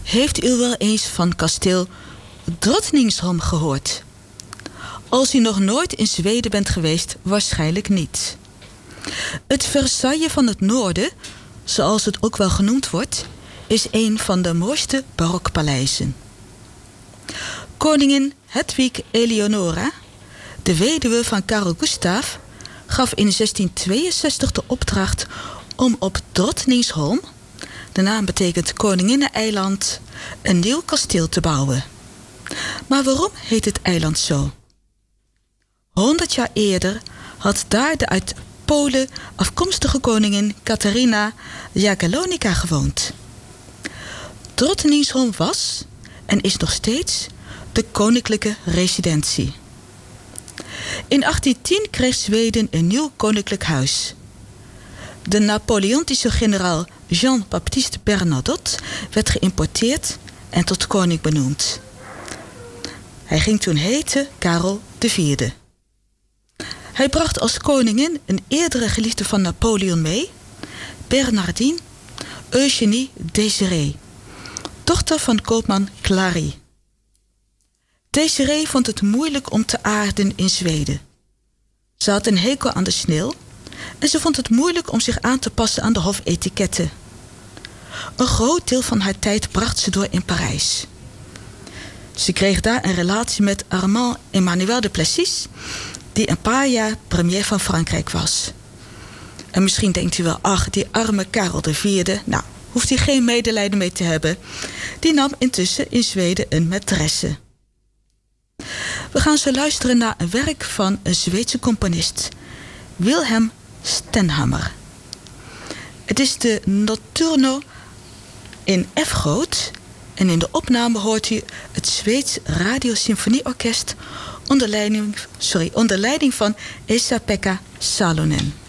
Heeft u wel eens van kasteel Drottningholm gehoord? Als u nog nooit in Zweden bent geweest, waarschijnlijk niet. Het Versailles van het Noorden, zoals het ook wel genoemd wordt, is een van de mooiste barokpaleizen. Koningin Hedwig Eleonora, de weduwe van Karel Gustav, gaf in 1662 de opdracht om op Drottningholm, de naam betekent Koninginneneiland, een nieuw kasteel te bouwen. Maar waarom heet het eiland zo? 100 jaar eerder had daar de uit Polen afkomstige koningin Katarina Jagiellonica gewoond. Drottningholm was en is nog steeds de koninklijke residentie. In 1810 kreeg Zweden een nieuw koninklijk huis. De Napoleontische generaal Jean-Baptiste Bernadotte werd geïmporteerd en tot koning benoemd. Hij ging toen heten Karel IV. Hij bracht als koningin een eerdere geliefde van Napoleon mee, Bernardine Eugénie Désirée, dochter van koopman Clary. Désirée vond het moeilijk om te aarden in Zweden. Ze had een hekel aan de sneeuw en ze vond het moeilijk om zich aan te passen aan de hofetiketten. Een groot deel van haar tijd bracht ze door in Parijs. Ze kreeg daar een relatie met Armand Emmanuel de Plessis, die een paar jaar premier van Frankrijk was. En misschien denkt u wel, ach, die arme Karel IV, nou, hoeft hij geen medelijden mee te hebben. Die nam intussen in Zweden een maîtresse. We gaan zo luisteren naar een werk van een Zweedse componist, Wilhelm Stenhammar. Het is de Notturno in F groot en in de opname hoort u het Zweeds Radiosymfonieorkest onder leiding van Esa-Pekka Salonen.